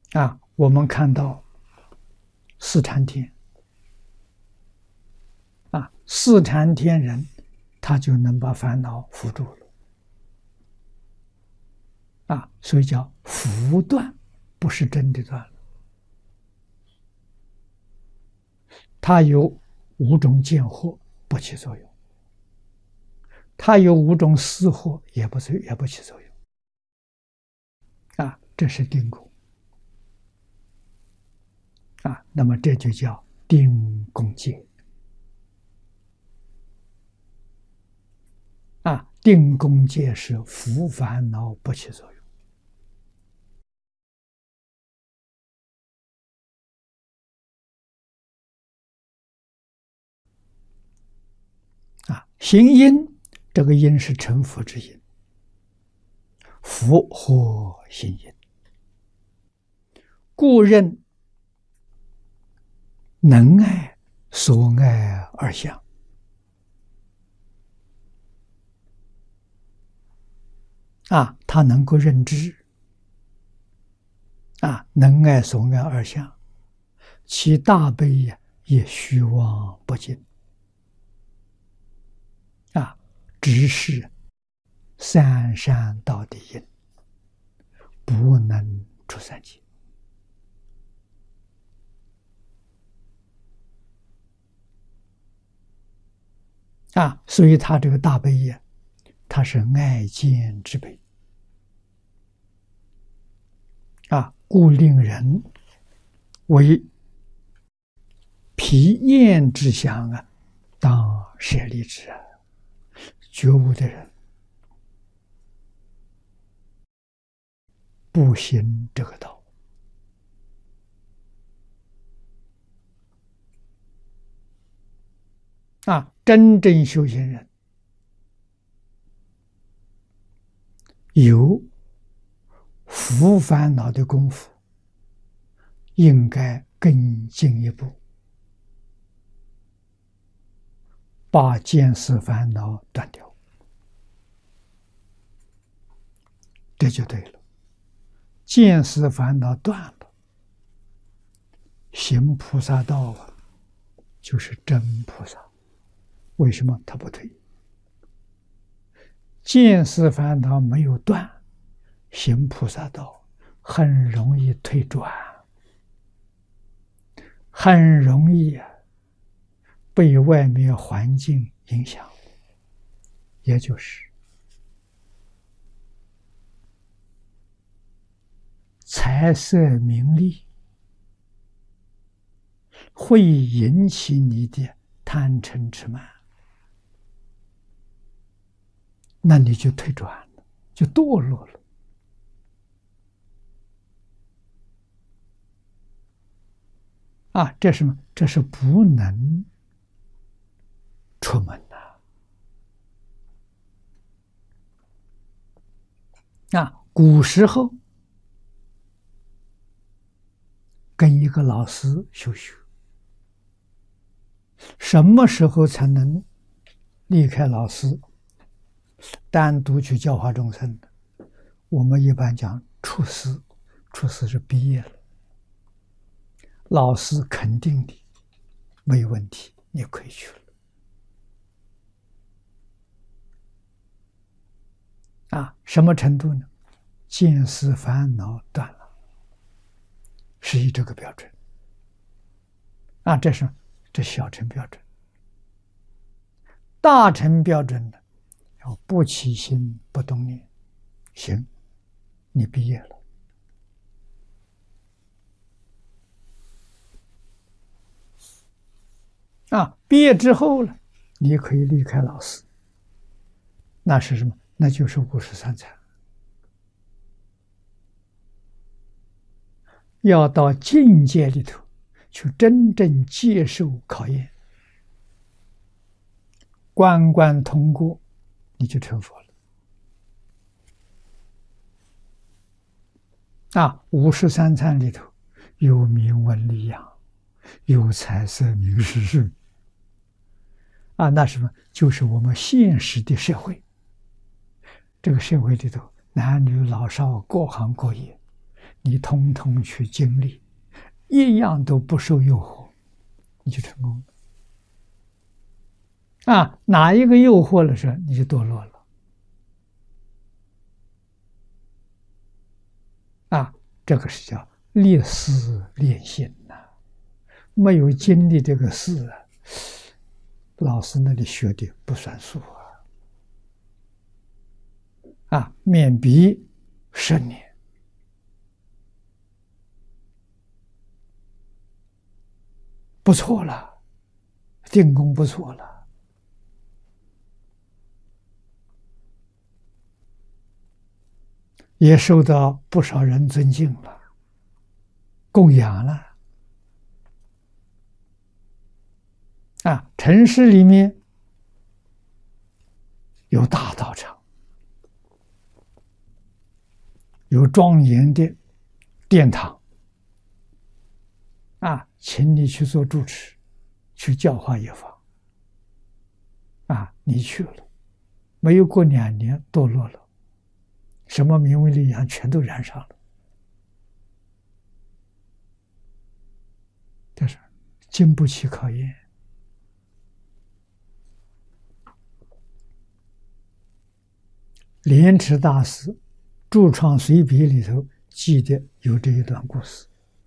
我们看到四禅天四禅天人，他就能把烦恼伏住了所以叫伏断，不是真的断了。它有5种见惑不起作用，它有5种思惑也不起作用这是定功那么这就叫定功戒定功戒是伏烦恼不起作用行因，这个因是成佛之因，佛或行因，故认能爱所爱二相他能够认知能爱所爱二相，其大悲也虚妄不净只是三善道的因，不能出三界所以他这个大悲他是爱见之悲故令人为疲厌之相当舍利之觉悟的人不行这个道真正修行人有伏烦恼的功夫，应该更进一步，把见思烦恼断掉，这就对了。见思烦恼断了，行菩萨道就是真菩萨。为什么他不退？见思烦恼没有断，行菩萨道很容易退转，很容易被外面环境影响，也就是财色名利会引起你的贪嗔痴慢，那你就退转了，就堕落了这是什么？这是不能出门古时候跟一个老师修学，什么时候才能离开老师单独去教化众生的？我们一般讲出师，出师是毕业了，老师肯定的没有问题，你可以去了什么程度呢？见思烦恼断了，是以这个标准这小乘标准。大乘标准呢，要不起心不动念，行，你毕业了毕业之后呢，你可以离开老师，那是什么？那就是53禅，要到境界里头去真正接受考验，关关通过，你就成佛了53禅里头有名闻利养，有财色名食睡那什么？就是我们现实的社会，这个社会里头男女老少各行各业， 你通通去经历，一样都不受诱惑，你就成功了。啊，哪一个诱惑了时，你就堕落了。啊，这个是叫立事练心呐。没有经历这个事啊，老师那里学的不算数啊。啊，面壁10年，不错了，定功不错了。也受到不少人尊敬了，供养了。啊，城市里面有大道场，有庄严的殿堂，啊，请你去做住持，去教化一方。啊，你去了，没有过2年堕落了，什么名闻利养全都染上了。但是经不起考验。莲池大师《住创随笔》里头记得有这一段故事，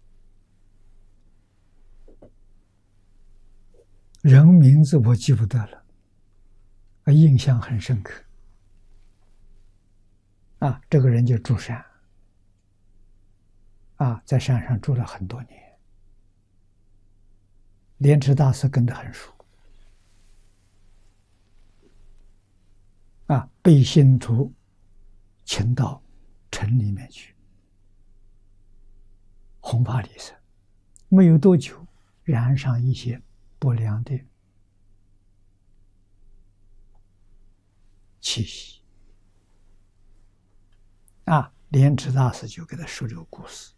人名字我记不得了，印象很深刻。啊，这个人就住山，啊，在山上住了很多年，莲池大师跟得很熟。啊，被信徒请到城里面去弘法利生，没有多久，染上一些不良的气息。啊，莲池大师就给他说这个故事。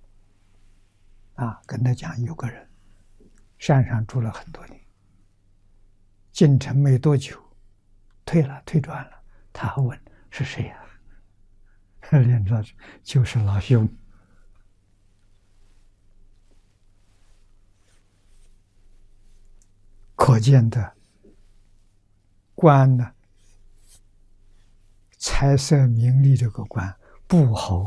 啊，跟他讲，有个人山上住了很多年，进城没多久，退转了。他还问是谁呀？莲池大师就是老兄。可见的官呢，财色名利这个官不好